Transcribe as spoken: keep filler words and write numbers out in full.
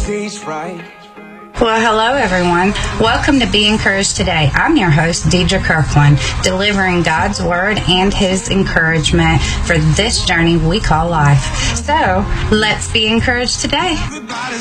stage fright. Well, hello, everyone. Welcome to Be Encouraged Today. I'm your host, Deidre Kirkland, delivering God's Word and His encouragement for this journey we call life. So, let's be encouraged today.